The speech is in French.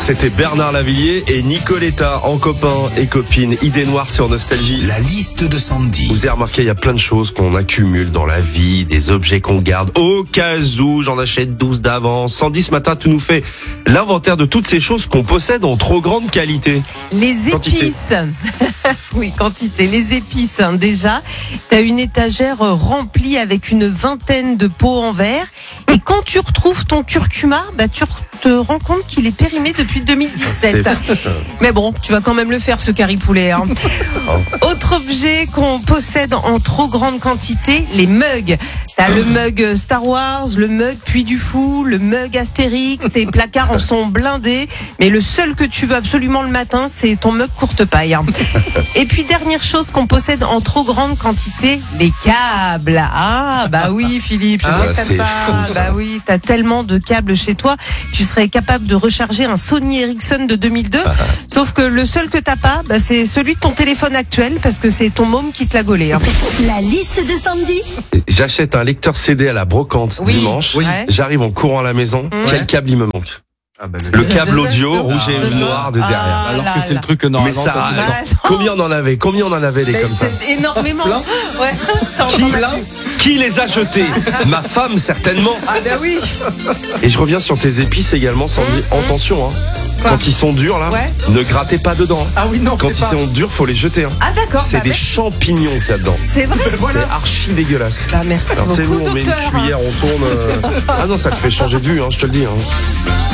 C'était Bernard Lavilliers et Nicoletta en copains et copines. Idée noire sur Nostalgie. La liste de Sandy. Vous avez remarqué, il y a plein de choses qu'on accumule dans la vie, des objets qu'on garde au cas où. J'en achète 12 d'avance. Sandy, ce matin, tu nous fais l'inventaire de toutes ces choses qu'on possède en trop grande qualité. Les Quantité. épices. Oui, quantité. Les épices, déjà. T'as une étagère remplie avec une vingtaine de pots en verre. Et quand tu retrouves ton curcuma, tu te rends compte qu'il est périmé depuis 2017. Mais bon, tu vas quand même le faire, ce curry poulet. Hein. Autre objet qu'on possède en trop grande quantité, les mugs. T'as le mug Star Wars, le mug Puy du Fou, le mug Astérix. Tes placards en sont blindés. Mais le seul que tu veux absolument le matin, c'est ton mug courte paille. Hein. Et puis, dernière chose qu'on possède en trop grande quantité, les câbles. Ah, bah oui, Philippe, je sais que ça te parle. Bah oui, t'as tellement de câbles chez toi, tu serais capable de recharger un Sony Ericsson de 2002. Sauf que le seul que t'as pas, c'est celui de ton téléphone actuel, parce que c'est ton môme qui te l'a gaulé. Hein. La liste de Sandy. J'achète un lecteur CD à la brocante dimanche. Oui. J'arrive en courant à la maison. Quel câble il me manque? Le câble audio rouge et noir de derrière. Alors que c'est le truc que Mais normalement. ça, non. combien on en avait des comme ça? C'est énormément. Ouais. Qui les a jetés? Ma femme, certainement. Ah bah oui. Et je reviens sur tes épices également, Sandy. Attention, hein. Quand ils sont durs, là, ne grattez pas dedans. Ah oui, non, Quand ils sont durs, faut les jeter. Hein. Ah d'accord. C'est des champignons qu'il y a dedans. C'est vrai. C'est archi dégueulasse. Bah merci Alors, beaucoup, nous, on met une docteur. cuillère, on tourne. Ah non, ça te fait changer de vue, hein, je te le dis. Hein.